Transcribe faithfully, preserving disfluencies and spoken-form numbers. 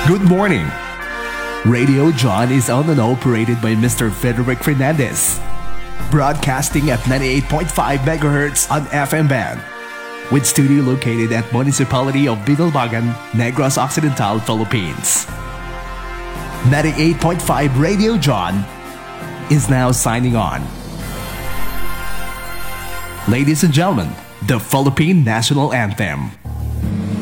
Good morning. Radio John is owned and operated by Mister Frederick Fernandez. Broadcasting at ninety-eight point five megahertz on F M band. With studio located at Municipality of Binalbagan, Negros Occidental, Philippines. ninety-eight point five Radio John is now signing on. Ladies and gentlemen, the Philippine National Anthem.